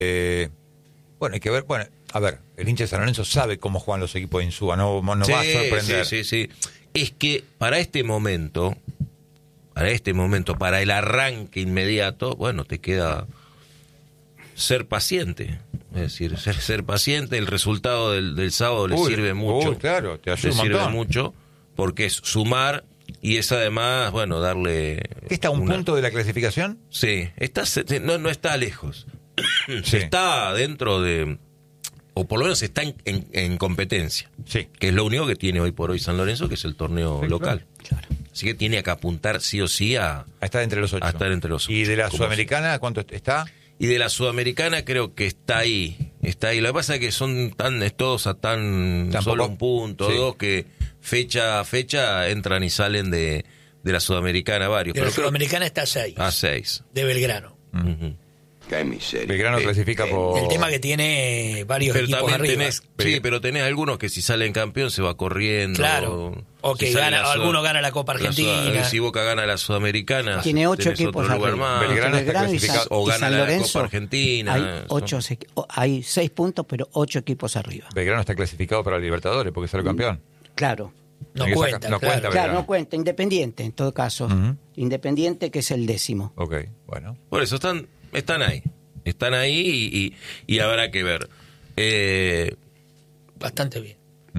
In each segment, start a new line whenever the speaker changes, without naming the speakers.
Bueno, hay que ver, bueno, a ver, el hincha de San Lorenzo sabe cómo juegan los equipos de Insúa, no va a sorprender.
Sí. Es que para este momento, para el arranque inmediato, bueno, te queda ser paciente. Es decir, ser paciente, el resultado del sábado le sirve mucho.
Claro, te ayuda
le
un
sirve
montón.
mucho, porque es sumar y es además, bueno, darle...
¿Qué está a un punto de la clasificación?
Sí, no está lejos.
Sí.
Está dentro de... O por lo menos está en competencia.
Sí.
Que es lo único que tiene hoy por hoy San Lorenzo, que es el torneo local.
Claro.
Así que tiene que apuntar sí o sí a
estar entre los 8.
A estar entre los 8.
¿Y de la Sudamericana cuánto está?
Y de la Sudamericana creo que está ahí. Lo que pasa es que son todos a solo un punto,
sí.
2, que fecha a fecha entran y salen de la Sudamericana varios.
De la Sudamericana está a 6.
A 6.
De Belgrano.
Uh-huh.
Qué miseria.
Belgrano clasifica por...
El tema que tiene varios
pero
equipos arriba.
Pero tenés algunos que si salen campeón se va corriendo.
Claro. O que alguno gana la Copa Argentina.
Si Boca gana la Sudamericana.
Tiene 8 equipos
arriba.
Belgrano está clasificado.
O gana
San Lorenzo,
la Copa Argentina.
Hay 6 puntos, pero 8 equipos arriba.
Belgrano está clasificado para el Libertadores porque salió campeón.
Claro.
No cuenta.
Claro, no cuenta. Independiente, en todo caso.
Uh-huh.
Independiente, que es el 10º.
Ok, bueno.
Por eso están ahí. Están ahí y habrá que ver.
Bastante bien.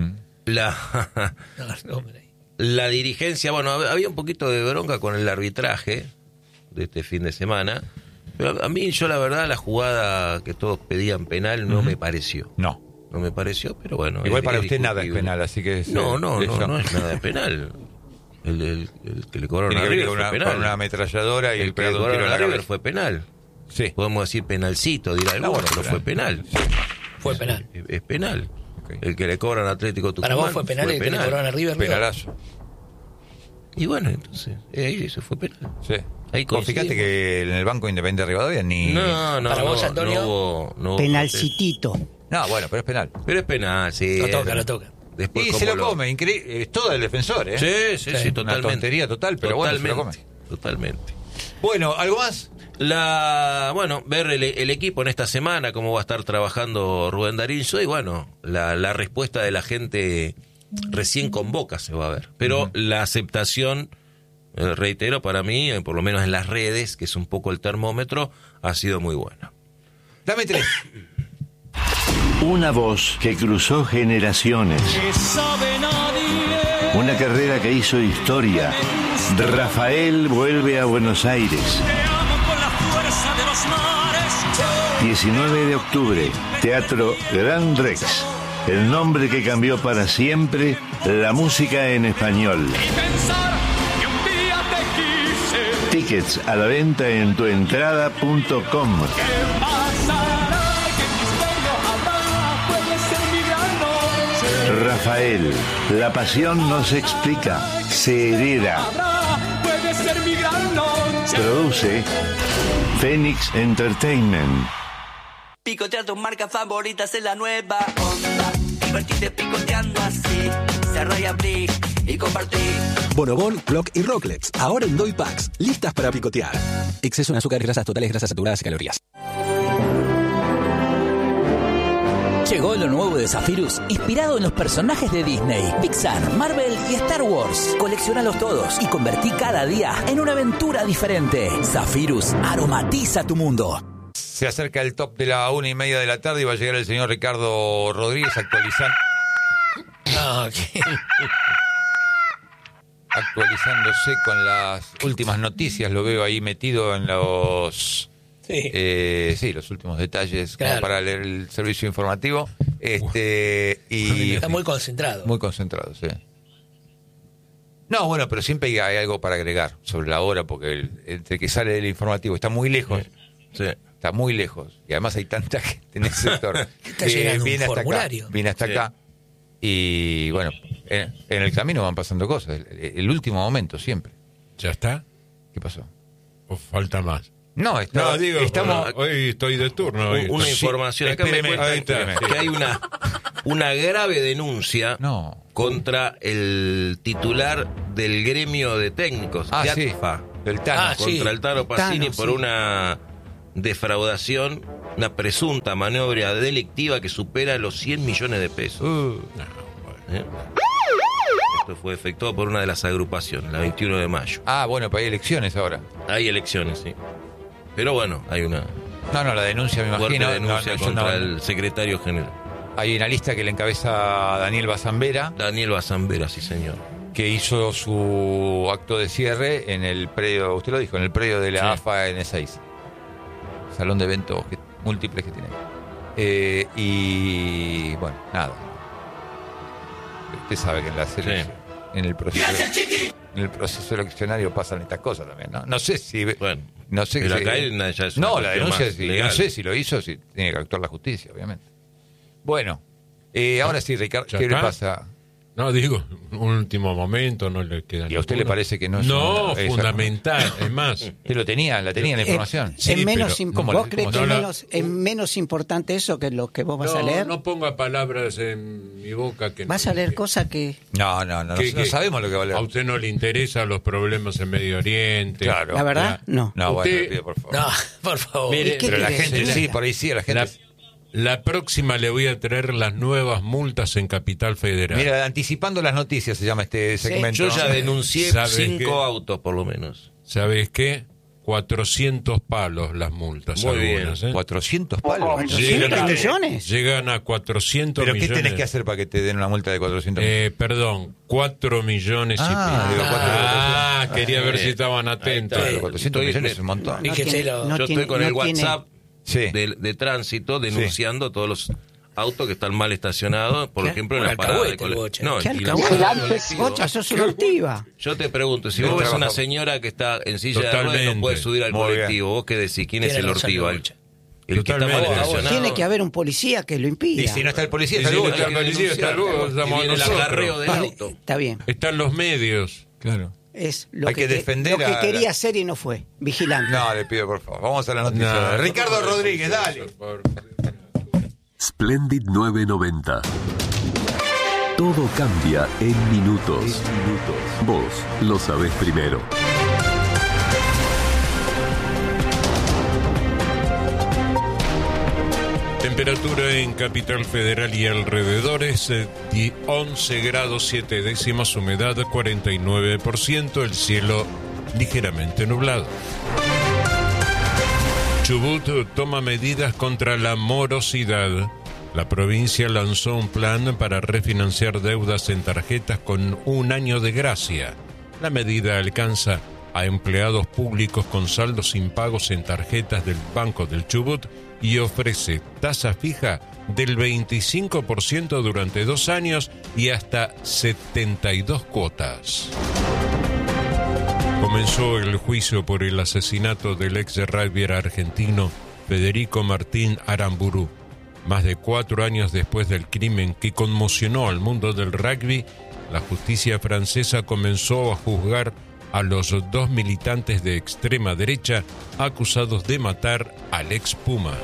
La dirigencia, bueno, había un poquito de bronca con el arbitraje de este fin de semana, pero a mí, la verdad, la jugada que todos pedían penal no me pareció.
No
me pareció, pero bueno.
Igual para usted nada es penal, así que...
No es nada de penal. El que le cobraron a River fue penal.
Con una ametralladora y
el que le cobraron a River fue penal.
Sí.
Podemos decir penalcito, dirá alguno, pero fue penal.
Sí.
Fue penal.
Es penal.
Okay.
El que le cobran a Atlético Tucumán.
Para vos fue penal, el que le cobraron a River.
Penalazo.
Y bueno, entonces, ahí eso fue penal.
Sí.
Vos
fíjate que en el Banco Independiente de Rivadavia ni...
No,
para vos, Antonio,
no
penalcitito.
No, bueno, pero es penal.
Pero es penal, sí.
Lo toca.
Después, y se lo come, increíble. Es todo el defensor, ¿eh?
Sí, totalmente.
Una tontería total, pero bueno, se lo come.
Totalmente.
Bueno, ¿algo más?
Ver el equipo en esta semana, cómo va a estar trabajando Rubén Darín, y bueno, la respuesta de la gente recién con Boca se va a ver. Pero la aceptación, reitero, para mí, por lo menos en las redes, que es un poco el termómetro, ha sido muy buena.
Dame 3.
Una voz que cruzó generaciones. Una carrera que hizo historia. Rafael vuelve a Buenos Aires. 19 de octubre, Teatro Gran Rex. El nombre que cambió para siempre la música en español. Tickets a la venta en tuentrada.com. Rafael, la pasión no se explica, se hereda. Produce Phoenix Entertainment.
Picotea tus marcas favoritas en la nueva onda. Divertite picoteando así. Cerrá y abrí y compartí.
Bonobón, Clock y Rocklets. Ahora en Doy Packs. Listas para picotear. Exceso en azúcar, grasas totales, grasas saturadas y calorías.
Llegó lo nuevo de Zephyrus, inspirado en los personajes de Disney, Pixar, Marvel y Star Wars. Colecciónalos todos y convertí cada día en una aventura diferente. Zephyrus, aromatiza tu mundo.
Se acerca el top de la 1:30 de la tarde y va a llegar el señor Ricardo Rodríguez actualizándose con las últimas noticias. Lo veo ahí metido en los... Sí, los últimos detalles, claro, como para leer el servicio informativo. Y
está muy concentrado.
Muy concentrado, sí. No, bueno, pero siempre hay algo para agregar sobre la hora, porque entre que sale el informativo está muy lejos. Sí. Está muy lejos. Y además hay tanta gente en ese sector.
Está llegando un formulario.
Viene hasta acá. Y bueno, en el camino van pasando cosas. El último momento, siempre.
¿Ya está?
¿Qué pasó?
¿O falta más?
No, estamos...
hoy estoy de turno.
Una información. Acá me cuentan que hay una grave denuncia contra el titular del gremio de técnicos, de ATFA,
del Tano,
contra el Tano Pacini por una defraudación una presunta maniobra delictiva que supera los 100 millones de pesos. Esto fue efectuado por una de las agrupaciones, la 21 de mayo.
Ah, bueno, pues hay elecciones ahora.
Hay elecciones, sí. Pero bueno, hay una
No, la denuncia, me imagino.
denuncia contra el secretario general.
Hay una lista que le encabeza Daniel Bazambera.
Daniel Bazambera, sí señor.
Que hizo su acto de cierre en el predio, usted lo dijo, en el predio de la AFA N6. Salón de eventos múltiples que tiene. Y bueno, nada. Usted sabe que en la selección, en el proceso eleccionario pasan estas cosas también, ¿no? No sé si...
Bueno,
no sé
pero
si,
acá ya es una
no, la denuncia, si,
legal.
no sé si lo hizo, si tiene que actuar la justicia, obviamente. Bueno, ahora sí, Ricardo, ¿qué le pasa?
No, digo, un último momento, no le queda.
¿Y a usted le parece que no es
fundamental? Es más.
Usted la tenía la información.
Sí, ¿Vos crees que es
no
menos importante eso que lo que vos vas a leer?
No ponga palabras en mi boca que
vas a leer cosas que...
No sabemos lo que va a leer.
A usted no le interesan los problemas en Medio Oriente.
Claro.
¿La verdad? No.
No,
usted,
bueno, pido, por favor.
No, por favor.
Mire, pero la gente sí, por ahí sí, la gente...
La próxima le voy a traer las nuevas multas en Capital Federal.
Mira, anticipando las noticias se llama este segmento.
Yo ya denuncié 5 autos por lo menos.
¿Sabes qué? 400 palos las multas.
Muy
algunas,
bien.
400 palos.
¿400 millones?
Llegan a 400
¿Pero
millones.
qué tenés que hacer para que te den una multa de 400 millones?
Perdón, 4 millones y pico. Quería ver si estaban atentos.
400 millones es un montón.
Yo estoy con el WhatsApp de tránsito denunciando todos los autos que están mal estacionados, por ejemplo, en la parada de colectivo.
¿Qué alcahuete? Bocha, sos una activa.
Yo te pregunto, si vos ves una señora que está en silla de ruedas y no puede subir al colectivo, ¿vos qué decís? ¿Quién es el ortiva? El que está mal estacionado.
Tiene que haber un policía que lo impida.
Y si no está el policía,
está luego.
Y viene el agarreo del auto.
Está bien.
Están los medios.
Claro.
Es lo
Hay que defender
lo que quería hacer y no fue. Vigilante.
No, le pido por favor. Vamos a la noticia. Ricardo Rodríguez, dale.
Splendid 990. Todo cambia en minutos. Vos lo sabés primero.
Temperatura en Capital Federal y alrededores, 11 grados 7 décimas, humedad 49%, el cielo ligeramente nublado. Chubut toma medidas contra la morosidad. La provincia lanzó un plan para refinanciar deudas en tarjetas con un año de gracia. La medida alcanza a empleados públicos con saldos impagos en tarjetas del Banco del Chubut y ofrece tasa fija del 25% durante 2 años y hasta 72 cuotas. Comenzó el juicio por el asesinato del ex rugby argentino Federico Martín Aramburu. Más de 4 años después del crimen que conmocionó al mundo del rugby, la justicia francesa comenzó a juzgar a los 2 militantes de extrema derecha acusados de matar al ex Puma.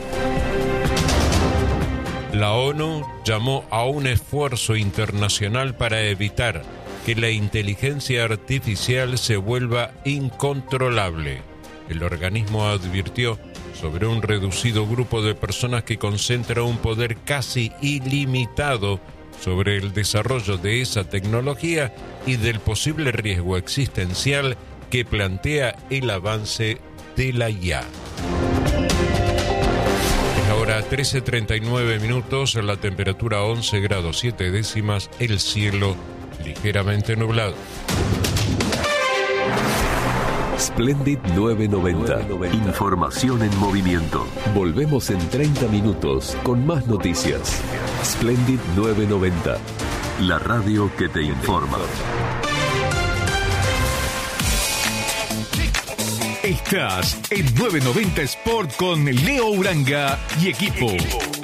La ONU llamó a un esfuerzo internacional para evitar que la inteligencia artificial se vuelva incontrolable. El organismo advirtió sobre un reducido grupo de personas que concentra un poder casi ilimitado sobre el desarrollo de esa tecnología y del posible riesgo existencial que plantea el avance de la IA. Es ahora 13:39 minutos, la temperatura 11 grados 7 décimas, el cielo ligeramente nublado.
Splendid 990. Información en movimiento. Volvemos en 30 minutos con más noticias. Splendid 990. La radio que te informa.
Estás en 990 Sport con Leo Uranga y equipo.